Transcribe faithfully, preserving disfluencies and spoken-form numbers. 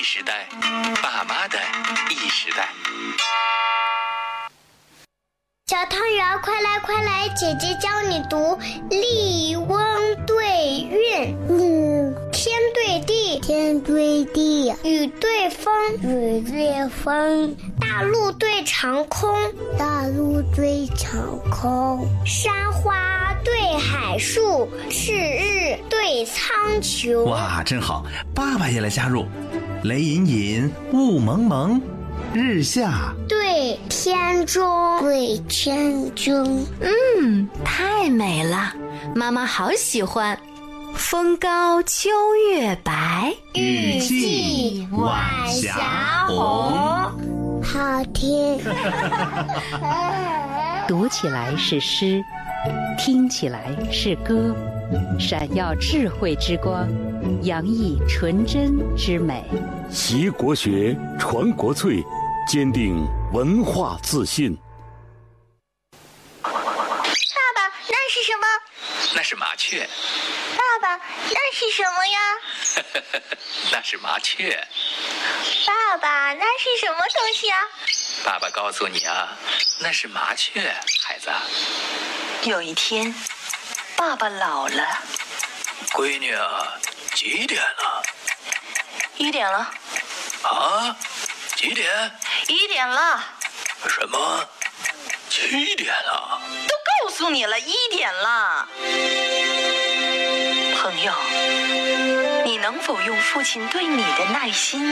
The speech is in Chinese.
时代，爸妈的一时代。 小汤圆，快来快来，姐姐教你读立翁对韵。嗯，天对地，天对地；雨对风，雨对风；大陆对长空，大陆对长空；山花对海树，赤日对苍穹。 哇，真好！爸爸也来加入。雷隐隐，雾蒙蒙，日下对天中，对天中。 嗯，太美了，妈妈好喜欢。风高秋月白， 雨霁晚霞红。 好听。 读起来是诗，听起来是歌，闪耀智慧之光，洋溢纯真之美。 习国学，传国粹，坚定文化自信。 爸爸，那是什么？ 那是麻雀。 爸爸，那是什么呀？ 那是麻雀。 爸爸，那是什么东西啊？ 爸爸告诉你啊，那是麻雀，孩子。 有一天，爸爸老了。 闺女啊，几点了？ 一点了。 啊？几点？ 一点了。 什么？七点了？ 都告诉你了，一点了。朋友，你能否用父亲对你的耐心